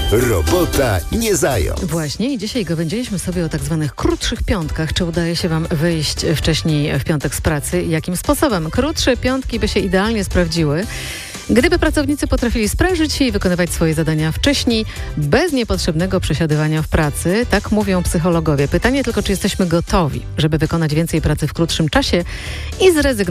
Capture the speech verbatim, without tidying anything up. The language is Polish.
Robota nie zając. Właśnie i dzisiaj powiedzieliśmy sobie o tak zwanych krótszych piątkach. Czy udaje się Wam wyjść wcześniej w piątek z pracy? Jakim sposobem? Krótsze piątki by się idealnie sprawdziły, gdyby pracownicy potrafili sprężyć się i wykonywać swoje zadania wcześniej, bez niepotrzebnego przesiadywania w pracy. Tak mówią psychologowie. Pytanie tylko, czy jesteśmy gotowi, żeby wykonać więcej pracy w krótszym czasie i zrezygnować